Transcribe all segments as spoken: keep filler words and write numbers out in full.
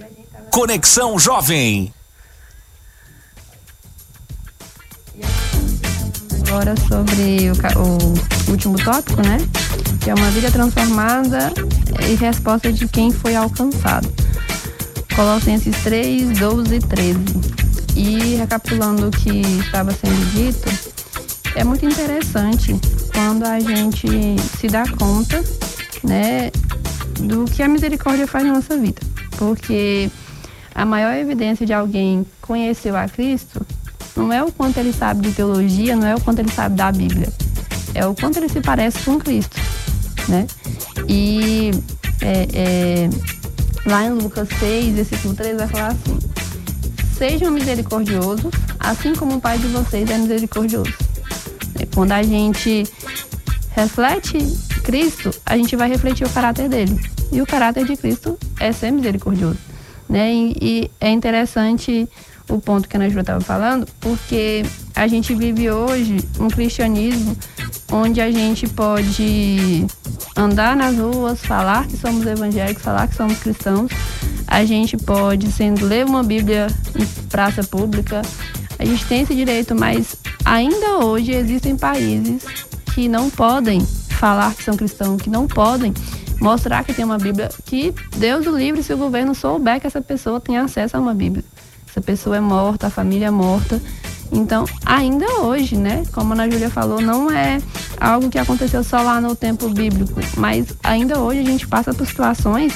Conexão Jovem. Agora sobre o, o último tópico, né? Que é uma vida transformada e resposta de quem foi alcançado. Colossenses três, doze e treze. E recapitulando o que estava sendo dito, é muito interessante quando a gente se dá conta, né, do que a misericórdia faz na nossa vida. Porque a maior evidência de alguém conheceu a Cristo não é o quanto ele sabe de teologia, não é o quanto ele sabe da Bíblia, é o quanto ele se parece com Cristo, né? E é, é, lá em Lucas seis, versículo três, vai falar assim: sejam misericordiosos, assim como o Pai de vocês é misericordioso. Quando a gente reflete Cristo, a gente vai refletir o caráter dele. E o caráter de Cristo é ser misericordioso, né? E, e é interessante o ponto que a Ana Júlia estava falando, porque a gente vive hoje um cristianismo onde a gente pode andar nas ruas, falar que somos evangélicos, falar que somos cristãos, a gente pode sendo ler uma Bíblia em praça pública, a gente tem esse direito, mas ainda hoje existem países que não podem falar que são cristãos, que não podem mostrar que tem uma Bíblia, que Deus o livre se o governo souber que essa pessoa tem acesso a uma Bíblia. Essa pessoa é morta, a família é morta. Então, ainda hoje, né, como a Ana Júlia falou, não é algo que aconteceu só lá no tempo bíblico, mas ainda hoje a gente passa por situações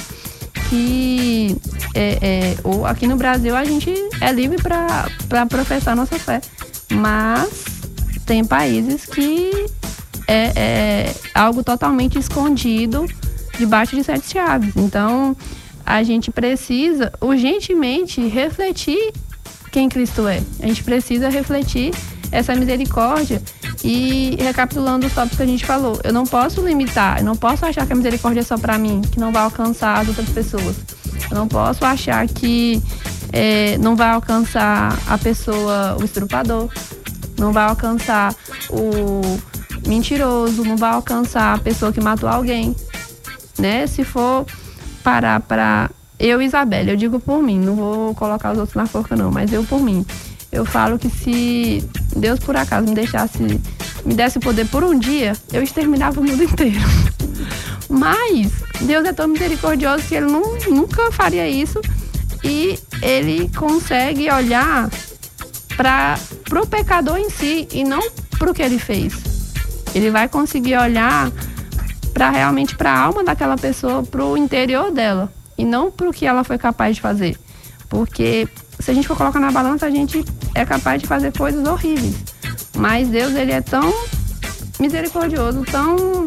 que, é, é, ou aqui no Brasil, a gente é livre para professar nossa fé, mas tem países que é, é algo totalmente escondido debaixo de sete chaves. Então, a gente precisa urgentemente refletir quem Cristo é. A gente precisa refletir essa misericórdia e, recapitulando os tópicos que a gente falou, eu não posso limitar, eu não posso achar que a misericórdia é só para mim, que não vai alcançar as outras pessoas. Eu não posso achar que é, não vai alcançar a pessoa, o estrupador, não vai alcançar o mentiroso, não vai alcançar a pessoa que matou alguém, né? Se for parar para eu e Isabela, eu digo por mim, não vou colocar os outros na forca não, mas eu por mim, eu falo que se Deus por acaso me deixasse, me desse poder por um dia, eu exterminava o mundo inteiro. Mas Deus é tão misericordioso que ele não, nunca faria isso, e ele consegue olhar para pro pecador em si e não pro que ele fez. Ele vai conseguir olhar para realmente para a alma daquela pessoa, para o interior dela, e não para o que ela foi capaz de fazer. Porque se a gente for colocar na balança, a gente é capaz de fazer coisas horríveis. Mas Deus, ele é tão misericordioso, tão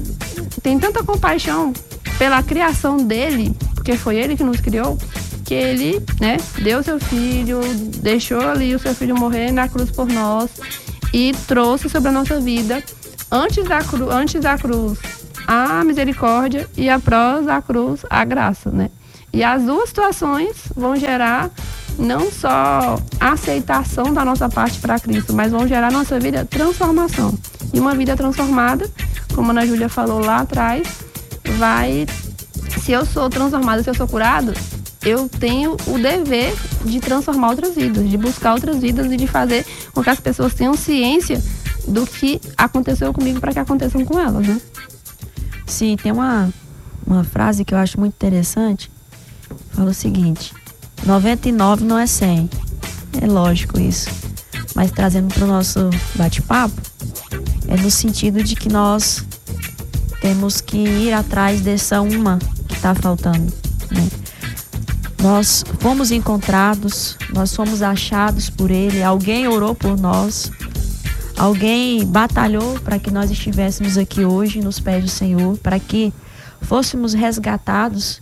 tem tanta compaixão pela criação dele, porque foi ele que nos criou, que ele, né, deu seu filho, deixou ali o seu filho morrer na cruz por nós e trouxe sobre a nossa vida, antes da, cru, antes da cruz, a misericórdia, e após a cruz, a graça, né? E as duas situações vão gerar não só a aceitação da nossa parte para Cristo, mas vão gerar na nossa vida transformação. E uma vida transformada, como a Ana Júlia falou lá atrás, vai, se eu sou transformada, se eu sou curado, eu tenho o dever de transformar outras vidas, de buscar outras vidas e de fazer com que as pessoas tenham ciência do que aconteceu comigo para que aconteçam com elas, né? Sim, tem uma, uma frase que eu acho muito interessante. Fala o seguinte: noventa e nove não é cem. É lógico isso. Mas trazendo para o nosso bate-papo, é no sentido de que nós temos que ir atrás dessa uma que está faltando, né? Nós fomos encontrados, nós fomos achados por Ele, alguém orou por nós, alguém batalhou para que nós estivéssemos aqui hoje nos pés do Senhor, para que fôssemos resgatados,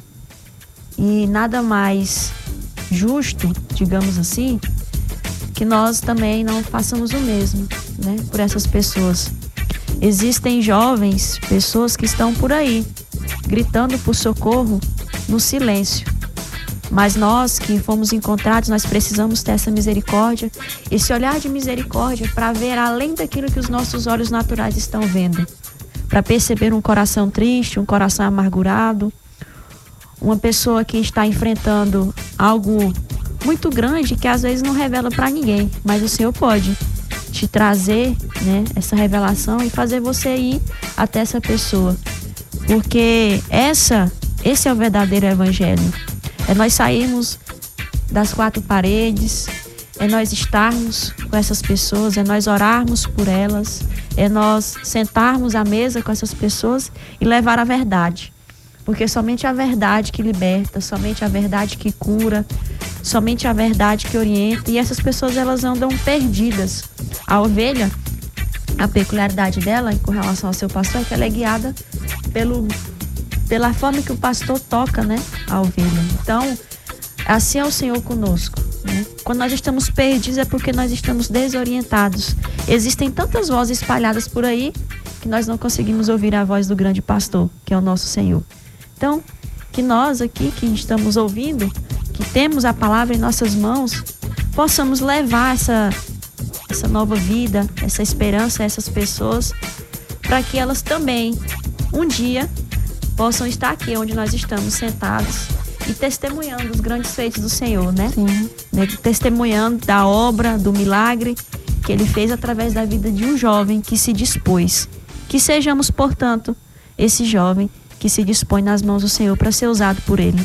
e nada mais justo, digamos assim, que nós também não façamos o mesmo, né, por essas pessoas. Existem jovens, pessoas que estão por aí, gritando por socorro no silêncio. Mas nós que fomos encontrados, nós precisamos ter essa misericórdia, esse olhar de misericórdia para ver além daquilo que os nossos olhos naturais estão vendo. Para perceber um coração triste, um coração amargurado, uma pessoa que está enfrentando algo muito grande que às vezes não revela para ninguém, mas o Senhor pode te trazer, né, essa revelação e fazer você ir até essa pessoa, porque essa, esse é o verdadeiro evangelho. É nós sairmos das quatro paredes, é nós estarmos com essas pessoas, é nós orarmos por elas, é nós sentarmos à mesa com essas pessoas e levar a verdade. Porque somente a verdade que liberta, somente a verdade que cura, somente a verdade que orienta. E essas pessoas, elas andam perdidas. A ovelha, a peculiaridade dela com relação ao seu pastor é que ela é guiada pelo, pela forma que o pastor toca, né, a ovelha. Então, assim é o Senhor conosco, né? Quando nós estamos perdidos é porque nós estamos desorientados. Existem tantas vozes espalhadas por aí que nós não conseguimos ouvir a voz do grande pastor, que é o nosso Senhor. Então, que nós aqui que estamos ouvindo, que temos a palavra em nossas mãos, possamos levar essa, essa nova vida, essa esperança a essas pessoas, para que elas também, um dia, possam estar aqui onde nós estamos sentados e testemunhando os grandes feitos do Senhor, né? Sim. Né? Testemunhando da obra, do milagre que Ele fez através da vida de um jovem que se dispôs. Que sejamos, portanto, esse jovem que se dispõe nas mãos do Senhor para ser usado por Ele.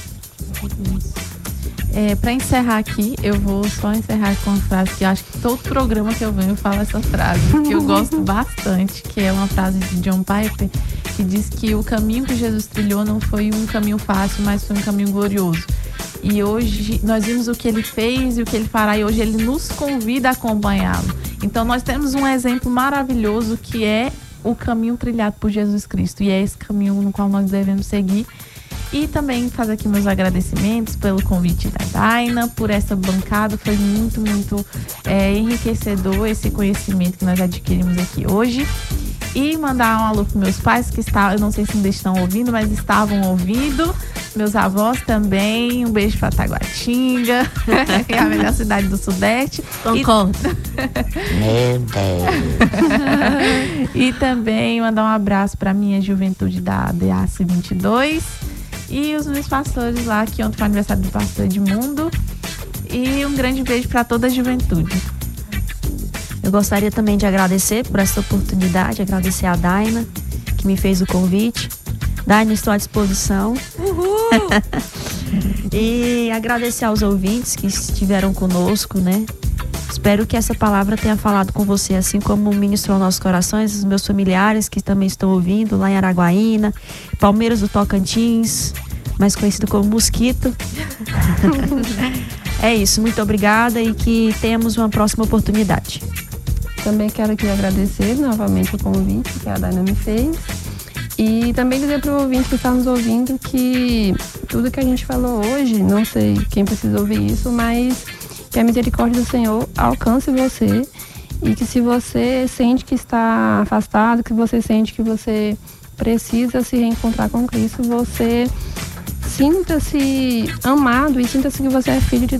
É, para encerrar aqui, eu vou só encerrar com uma frase que eu acho que todo programa que eu venho eu falo essa frase, que eu gosto bastante, que é uma frase de John Piper, que diz que o caminho que Jesus trilhou não foi um caminho fácil, mas foi um caminho glorioso. E hoje nós vimos o que Ele fez e o que Ele fará, e hoje Ele nos convida a acompanhá-lo. Então nós temos um exemplo maravilhoso que é o caminho trilhado por Jesus Cristo, e é esse caminho no qual nós devemos seguir. E também fazer aqui meus agradecimentos pelo convite da Daina, por essa bancada, foi muito, muito é, enriquecedor esse conhecimento que nós adquirimos aqui hoje. E mandar um alô para meus pais que estavam, eu não sei se ainda estão ouvindo, mas estavam ouvindo. Meus avós também, um beijo para Taguatinga, que é a melhor cidade do Sudeste. Concordo. Meu Deus. E também mandar um abraço para minha juventude da D A C vinte e dois. E os meus pastores lá, que ontem foi aniversário do pastor Edmundo. E um grande beijo para toda a juventude. Eu gostaria também de agradecer por essa oportunidade, agradecer a Daina, que me fez o convite. Daina, estou à disposição. Uhul! E agradecer aos ouvintes que estiveram conosco, né? Espero que essa palavra tenha falado com você, assim como ministrou nossos corações, os meus familiares que também estão ouvindo lá em Araguaína, Palmeiras do Tocantins, mais conhecido como Mosquito. É isso, muito obrigada e que tenhamos uma próxima oportunidade. Também quero aqui agradecer novamente o convite que a Daina me fez. E também dizer para o ouvinte que está nos ouvindo que tudo que a gente falou hoje, não sei quem precisa ouvir isso, mas que a misericórdia do Senhor alcance você. E que se você sente que está afastado, que você sente que você precisa se reencontrar com Cristo, você sinta-se amado e sinta-se que você é filho de